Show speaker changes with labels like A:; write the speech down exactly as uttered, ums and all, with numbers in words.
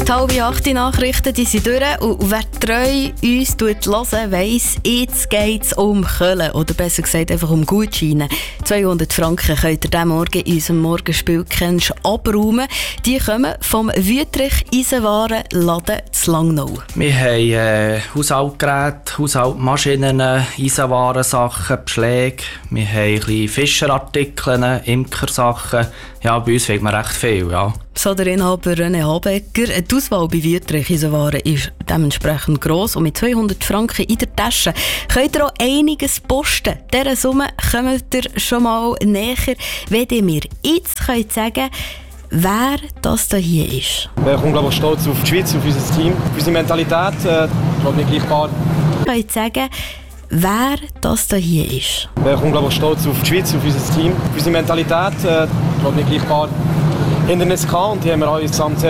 A: Die halbe achte Nachrichten die sind durch und wer treu uns hören weiss, jetzt geht es um Köln oder besser gesagt einfach um Gutscheine. zweihundert Franken könnt ihr diesen Morgen in unserem Morgenspielkennst abräumen. Die kommen vom Wüttrich Eisenwarenladen zu Langnau.
B: Wir haben äh, Haushaltsgeräte, Haushaltsmaschinen, Eisenwarensachen, Beschläge. Wir haben ein bisschen Fischerartikel, Imkersachen. Ja, bei uns fehlt man recht viel, ja.
A: So der Inhaber René Habecker. Die Auswahl bei Wüttrich Eisenwaren ist dementsprechend gross und mit zweihundert Franken in der Tasche könnt ihr auch einiges posten. Dieser Summe kommt ihr schon mal näher, wenn ihr mir jetzt könnt sagen, wer das hier ist.
C: Ich bin unglaublich stolz auf die Schweiz, auf unser Team, auf unsere Mentalität. Äh, ich glaube nicht gleichbar.
A: Ich könnt sagen, wer das hier ist.
C: Ich bin unglaublich stolz auf die Schweiz, auf unser Team, auf unsere Mentalität. Äh, ich glaube nicht gleichbar. Hindernis gehabt und die haben wir alle zusammen